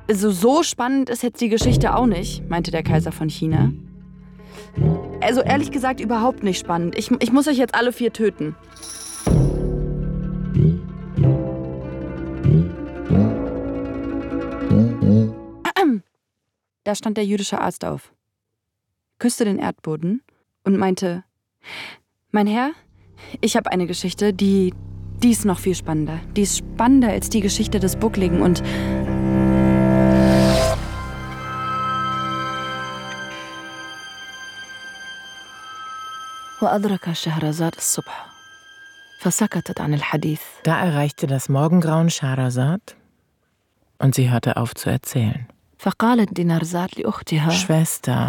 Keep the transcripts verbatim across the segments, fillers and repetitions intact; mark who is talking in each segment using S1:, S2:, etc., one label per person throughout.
S1: Also so spannend ist jetzt die Geschichte auch nicht, meinte der Kaiser von China. Also ehrlich gesagt überhaupt nicht spannend. Ich, ich muss euch jetzt alle vier töten. Da stand der jüdische Arzt auf, küsste den Erdboden und meinte, mein Herr, ich habe eine Geschichte, die, die ist noch viel spannender. Die ist spannender als die Geschichte des Buckligen und...
S2: Da erreichte das Morgengrauen Schahrazad und sie hörte auf zu erzählen. Schwester,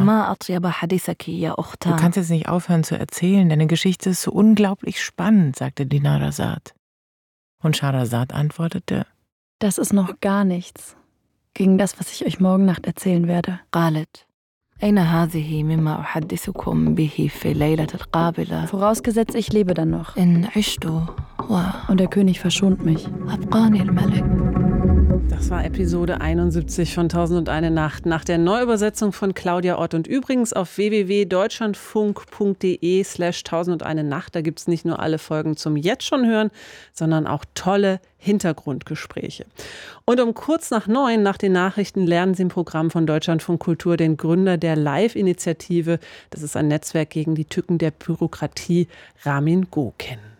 S2: du kannst jetzt nicht aufhören zu erzählen, deine Geschichte ist so unglaublich spannend, sagte Dinarzad. Und Schahrazad antwortete,
S1: das ist noch gar nichts gegen das, was ich euch morgen Nacht erzählen werde. Vorausgesetzt, ich lebe dann noch. Und der König verschont mich.
S3: Das war Episode einundsiebzig von Tausendundeine Nacht nach der Neuübersetzung von Claudia Ott. Und übrigens auf w w w punkt deutschlandfunk punkt d e slash tausendundeine Nacht, da gibt es nicht nur alle Folgen zum jetzt schon hören, sondern auch tolle Hintergrundgespräche. Und um kurz nach neun, nach den Nachrichten, lernen Sie im Programm von Deutschlandfunk Kultur den Gründer der Live-Initiative. Das ist ein Netzwerk gegen die Tücken der Bürokratie, Ramin Go, kennen.